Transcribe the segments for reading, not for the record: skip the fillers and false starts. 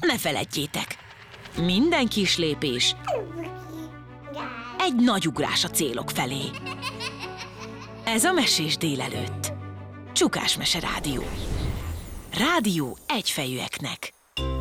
ne feledjétek, minden kis lépés egy nagy ugrás a célok felé. Ez a Mesés délelőtt. Csukás Mese Rádió. Rádió egyfejűeknek.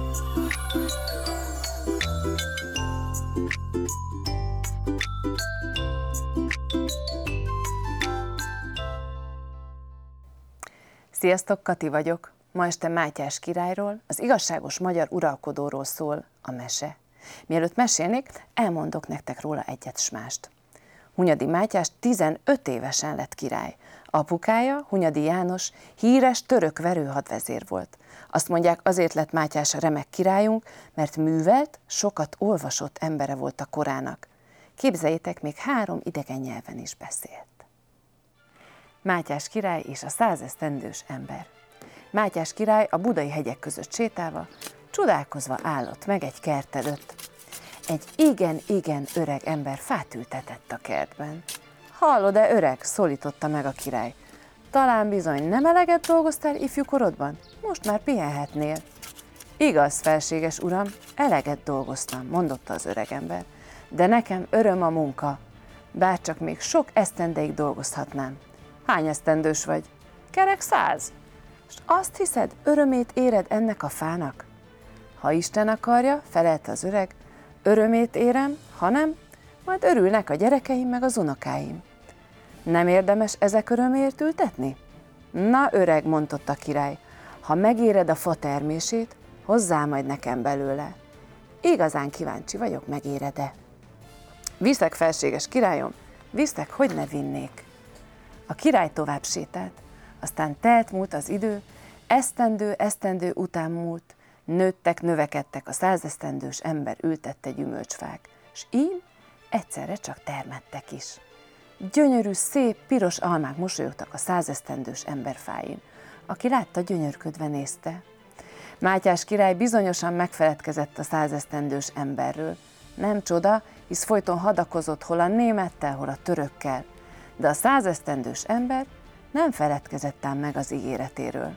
Sziasztok, Kati vagyok. Ma este Mátyás királyról, az igazságos magyar uralkodóról szól a mese. Mielőtt mesélnék, elmondok nektek róla egyet s mást. Hunyadi Mátyás 15 évesen lett király. Apukája, Hunyadi János, híres török verőhadvezér volt. Azt mondják, azért lett Mátyás remek királyunk, mert művelt, sokat olvasott embere volt a korának. Képzeljétek, még 3 idegen nyelven is beszélt. Mátyás király és a 100 esztendős ember. Mátyás király a budai hegyek között sétálva, csodálkozva állott meg egy kert előtt. Egy igen öreg ember fát ültetett a kertben. Hallod-e, öreg? Szólította meg a király. Talán bizony nem eleget dolgoztál ifjú korodban? Most már pihenhetnél. Igaz, felséges uram, eleget dolgoztam, mondotta az öreg ember. De nekem öröm a munka, bárcsak még sok esztendeig dolgozhatnám. Hány esztendős vagy? Kerek 100. És azt hiszed, örömét éred ennek a fának? Ha Isten akarja, felelte az öreg, örömét érem, ha nem, majd örülnek a gyerekeim meg az unokáim. Nem érdemes ezek örömért ültetni? Na öreg, mondott a király, ha megéred a fa termését, hozzá majd nekem belőle. Igazán kíváncsi vagyok, megéred-e? Viszlek, felséges királyom, viszlek, hogy ne vinnék. A király tovább sétált, aztán múlt az idő, esztendő után múlt, nőttek, növekedtek a 100 esztendős ember ültette gyümölcsfák, s így egyszerre csak termettek is. Gyönyörű, szép, piros almák mosolyogtak a 100 esztendős ember fáin. Aki látta, gyönyörködve nézte. Mátyás király bizonyosan megfeledkezett a 100 esztendős emberről. Nem csoda, hisz folyton hadakozott hol a némettel, hol a törökkel. De a 100 esztendős ember nem feledkezett ám meg az ígéretéről.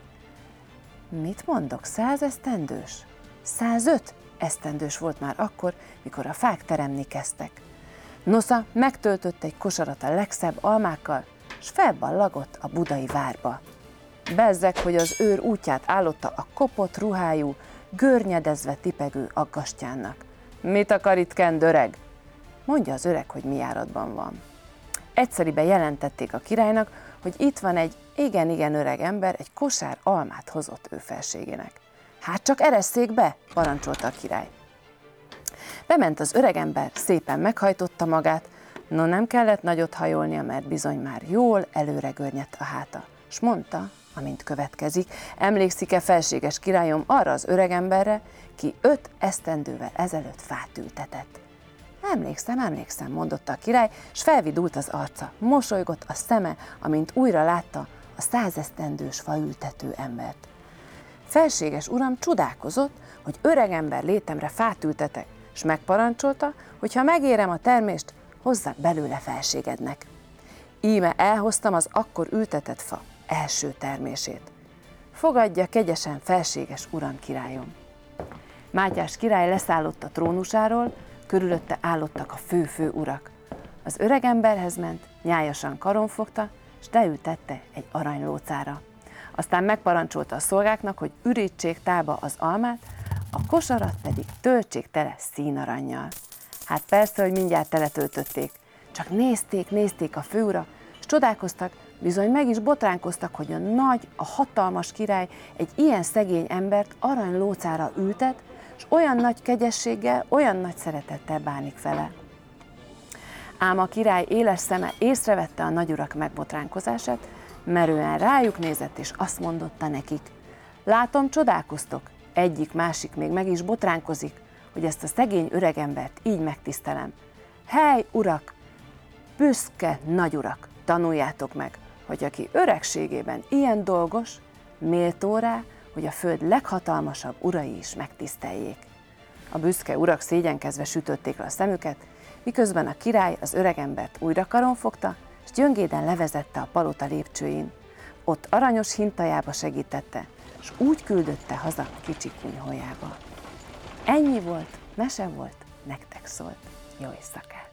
Mit mondok, 100 esztendős? 105 esztendős volt már akkor, mikor a fák teremni kezdtek. Nosza megtöltött egy kosarat a legszebb almákkal, s felballagott a budai várba. Bezzeg, hogy az őr útját állotta a kopott ruhájú, görnyedezve tipegő aggastyánnak. Mit akar itt kend, öreg? Mondja az öreg, hogy mi járatban van. Egyszeriben jelentették a királynak, hogy itt van egy igen öreg ember, egy kosár almát hozott ő felségének. Hát csak eresszék be, parancsolta a király. Bement az öregember, szépen meghajtotta magát, no nem kellett nagyot hajolnia, mert bizony már jól előre görnyedt a háta, s mondta, amint következik, emlékszik-e, felséges királyom, arra az öregemberre, ki 5 esztendővel ezelőtt fát ültetett. Emlékszem, mondotta a király, s felvidult az arca, mosolygott a szeme, amint újra látta a 100 esztendős faültető embert. Felséges uram csodálkozott, hogy öregember létemre fát ültetek, s megparancsolta, hogy ha megérem a termést, hozzak belőle felségednek. Íme elhoztam az akkor ültetett fa első termését. Fogadja kegyesen, felséges uram, királyom. Mátyás király leszállott a trónusáról, körülötte állottak a fő urak. Az öregemberhez ment, nyájasan karon fogta, s leültette egy aranylócára. Aztán megparancsolta a szolgáknak, hogy ürítsék tálba az almát, a kosarat pedig töltsék tele színarannyal. Hát persze, hogy mindjárt teletöltötték. Csak nézték a főurak, s csodálkoztak, bizony meg is botránkoztak, hogy a hatalmas király egy ilyen szegény embert aranylócára ültet, és olyan nagy kegyességgel, olyan nagy szeretettel bánik vele. Ám a király éles szeme észrevette a nagyurak megbotránkozását, merően rájuk nézett, és azt mondotta nekik: látom, csodálkoztok, egyik-másik még meg is botránkozik, hogy ezt a szegény öregembert így megtisztelem. Hely, urak, büszke nagyurak, tanuljátok meg, hogy aki öregségében ilyen dolgos, méltó rá, hogy a föld leghatalmasabb urai is megtiszteljék. A büszke urak szégyenkezve sütötték le a szemüket, miközben a király az öregembert újra karon fogta, és gyöngéden levezette a palota lépcsőin. Ott aranyos hintajába segítette, és úgy küldötte haza kicsi kunyhójába. Ennyi volt, mese volt, nektek szólt. Jó éjszakát!